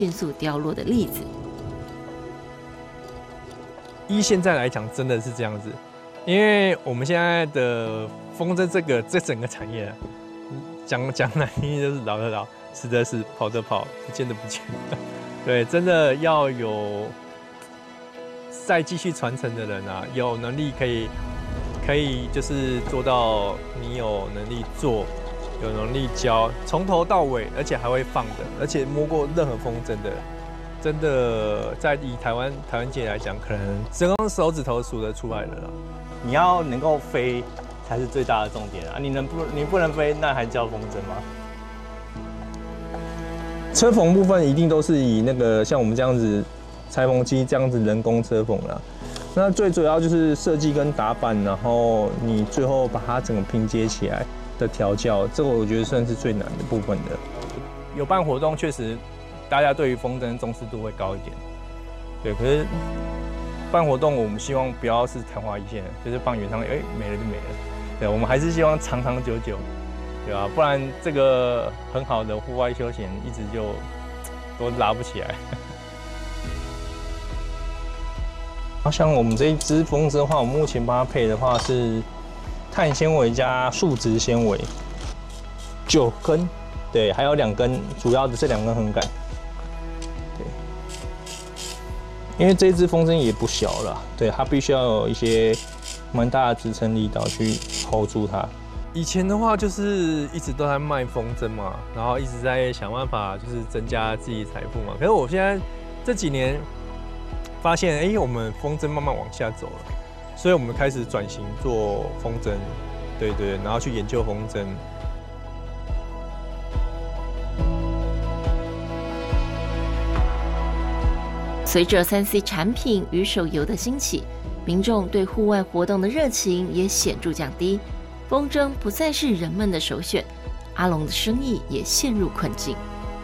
迅速凋落的例子。 依现在来讲，真的是这样子，因为我们现在的风筝这整个产业啊，讲难听就是老的老，死的死，跑的跑，不见的不见。对，真的要有再继续传承的人啊，有能力可以就是做到你有能力做，有能力教，从头到尾，而且还会放的，而且摸过任何风筝的。真的，在以台湾界来讲，可能只用手指头数得出来的啦。 你要能够飞才是最大的重点啊！你不能飞，那还叫风筝吗？ 车缝部分一定都是以那个像我们这样子裁缝机这样子人工车缝啦。那最主要就是设计跟打板，然后你最后把它整个拼接起来的调教，这个我觉得算是最难的部分的。 有办活动确实。大家对于风筝重视度会高一点，对。可是办活动，我们希望不要是昙花一现，就是放原唱，没了就没了。对，我们还是希望长长久久，对吧？不然这个很好的户外休闲一直就都拉不起来。 像我们这一支风筝的话，我目前帮它配的话是碳纤维加树脂纤维，9根，对，还有2根，主要的这2根横杆。因为这一支风筝也不小了，对，它必须要有一些蛮大的支撑力道去 hold 住它。 以前的话就是一直都在卖风筝嘛，然后一直在想办法就是增加自己财富嘛。可是我现在这几年发现，我们风筝慢慢往下走了，所以我们开始转型做风筝，对，然后去研究风筝。 随着3C 产品与手游的兴起，民众对户外活动的热情也显著降低，风筝不再是人们的首选，阿龙的生意也陷入困境。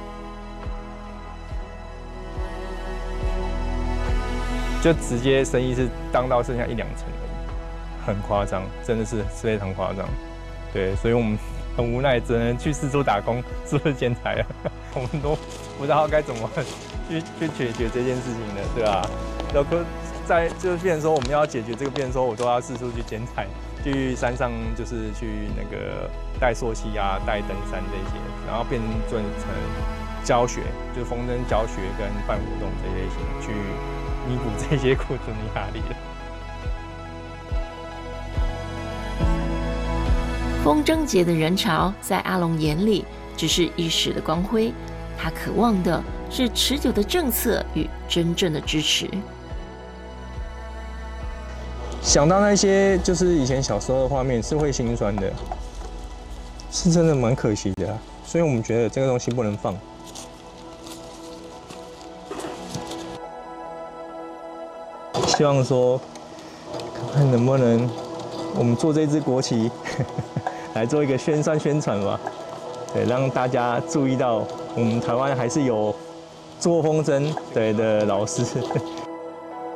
就直接生意是当到剩下1-2成而已，很夸张，真的是非常夸张。对，所以我们很无奈，只能去四处打工，四处兼差了。我们都不知道该怎么去解决这件事情的，对吧？然后就是变成说我们要解决这个，变成说我都要四处去兼差，去山上就是去那个带溯溪啊、带登山这些，然后变成教学，就是风筝教学跟办活动这类型，去弥补这些库存的压力了。 风筝节的人潮在阿龙眼里只是一时的光辉，他渴望的是持久的政策与真正的支持。 想到那些就是以前小时候的画面，是会心酸的，是真的蛮可惜的啊。所以我们觉得这个东西不能放。希望说，看看能不能我们做这支国旗。来做一个宣传吧，对，让大家注意到我们台湾还是有做风筝的老师。